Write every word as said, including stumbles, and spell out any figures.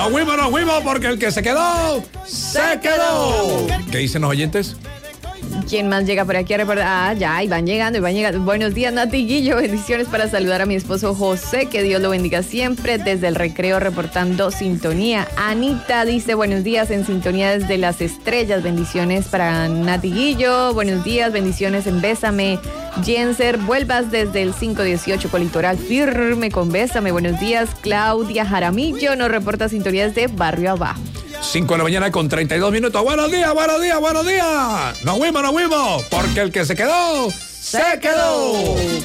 Nos fuimos, nos fuimos, porque el que se quedó, se quedó. ¿Qué dicen los oyentes? ¿Quién más llega por aquí a reportar? Ah, ya, y van llegando, y van llegando. Buenos días, Nati y Guillo. Bendiciones para saludar a mi esposo José. Que Dios lo bendiga siempre. Desde el recreo reportando sintonía. Anita dice, buenos días, en sintonía desde las estrellas. Bendiciones para Nati y Guillo. Buenos días, bendiciones en Bésame. Jenser, vuelvas desde el cinco dieciocho con Litoral firme con Bésame. Buenos días, Claudia Jaramillo. Nos reporta sintonía desde Barrio Abajo. cinco de la mañana con treinta y dos minutos. Buenos días, buenos días, buenos días. Nos fuimos, nos fuimos, porque el que se quedó, se quedó.